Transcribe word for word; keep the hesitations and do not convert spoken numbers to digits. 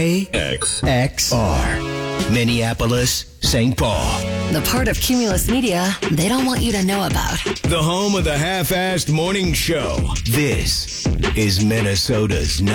X X R, Minneapolis, Saint Paul. The part of Cumulus Media they don't want you to know about. The home of the half-assed morning show. This is Minnesota's